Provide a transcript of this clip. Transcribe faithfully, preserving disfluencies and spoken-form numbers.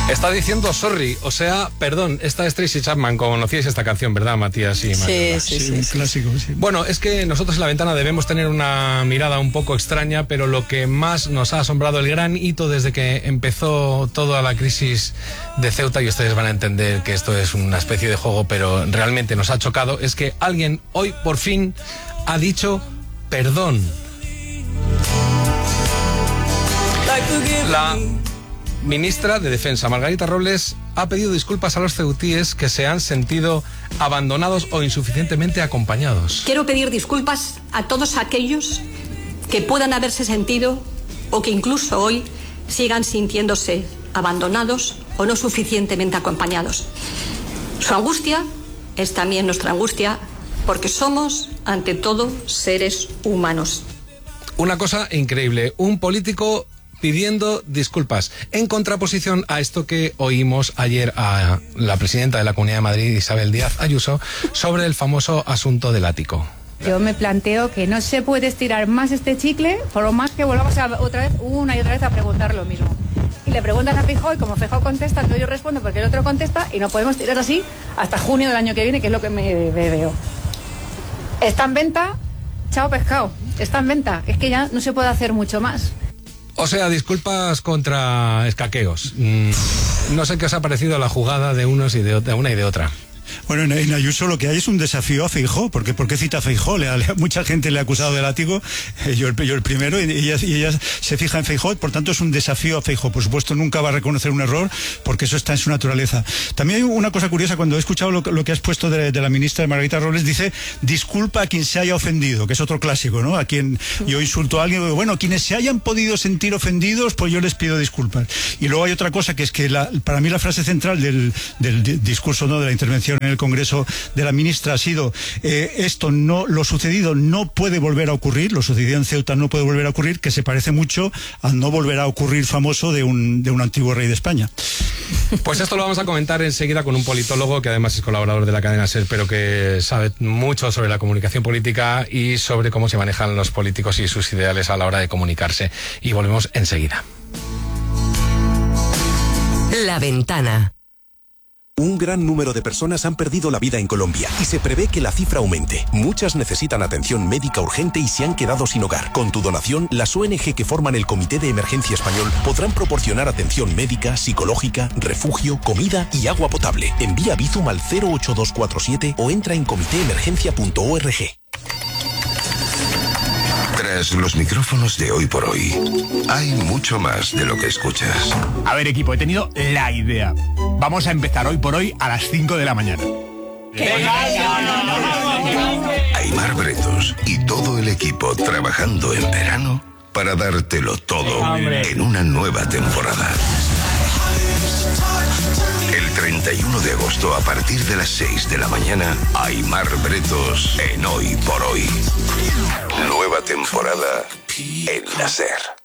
Está diciendo sorry, o sea, perdón. Esta es Tracy Chapman, conocíais esta canción, ¿verdad, Matías? Sí, sí, sí, sí, un sí, clásico, sí. Bueno, es que nosotros en La Ventana debemos tener una mirada un poco extraña, pero lo que más nos ha asombrado, el gran hito desde que empezó toda la crisis de Ceuta, y ustedes van a entender que esto es una especie de juego, pero realmente nos ha chocado, es que alguien hoy por fin ha dicho perdón. La ministra de Defensa, Margarita Robles, ha pedido disculpas a los ceutíes que se han sentido abandonados o insuficientemente acompañados. Quiero pedir disculpas a todos aquellos que puedan haberse sentido o que incluso hoy sigan sintiéndose abandonados o no suficientemente acompañados. Su angustia es también nuestra angustia, porque somos, ante todo, seres humanos. Una cosa increíble, un político pidiendo disculpas, en contraposición a esto que oímos ayer a la presidenta de la Comunidad de Madrid, Isabel Díaz Ayuso, sobre el famoso asunto del ático. Yo me planteo que no se puede estirar más este chicle, por más que volvamos a, otra vez, una y otra vez a preguntar lo mismo. Y le preguntas a Feijóo, y como Feijóo contesta, entonces yo respondo porque el otro contesta, y no podemos tirar así hasta junio del año que viene, que es lo que me, me veo. Está en venta, chao pescado, está en venta. Es que ya no se puede hacer mucho más. O sea, disculpas contra escaqueos. Mm, no sé qué os ha parecido la jugada de unos y de, de una y de otra. Bueno, en, en Ayuso lo que hay es un desafío a Feijóo, porque ¿por qué cita a Feijóo? Le, le, mucha gente le ha acusado de látigo, eh, yo, el, yo el primero, y ella, y ella se fija en Feijóo, por tanto es un desafío a Feijóo. Por supuesto, nunca va a reconocer un error, porque eso está en su naturaleza. También hay una cosa curiosa, cuando he escuchado lo, lo que has puesto de, de la ministra de Margarita Robles, dice, disculpa a quien se haya ofendido, que es otro clásico, ¿no? A quien yo insulto a alguien, bueno, quienes se hayan podido sentir ofendidos, pues yo les pido disculpas. Y luego hay otra cosa, que es que la, para mí la frase central del, del discurso, ¿no?, de la intervención en el Congreso de la ministra ha sido eh, esto no, lo sucedido no puede volver a ocurrir, lo sucedido en Ceuta no puede volver a ocurrir, que se parece mucho al no volver a ocurrir famoso de un, de un antiguo rey de España. Pues esto lo vamos a comentar enseguida con un politólogo que además es colaborador de la cadena SER, pero que sabe mucho sobre la comunicación política y sobre cómo se manejan los políticos y sus ideales a la hora de comunicarse. Y volvemos enseguida. La Ventana. Un gran número de personas han perdido la vida en Colombia y se prevé que la cifra aumente. Muchas necesitan atención médica urgente y se han quedado sin hogar. Con tu donación, las O N G que forman el Comité de Emergencia Español podrán proporcionar atención médica, psicológica, refugio, comida y agua potable. Envía Bizum al cero ocho dos cuatro siete o entra en comité emergencia punto org. Tras los micrófonos de Hoy por Hoy, hay mucho más de lo que escuchas. A ver, equipo, he tenido la idea. Vamos a empezar Hoy por Hoy a las cinco de la mañana. Aimar Bretos y todo el equipo trabajando en verano para dártelo todo en una nueva temporada. El treinta y uno de agosto, a partir de las seis de la mañana, Aimar Bretos en Hoy por Hoy. Nueva temporada en la SER.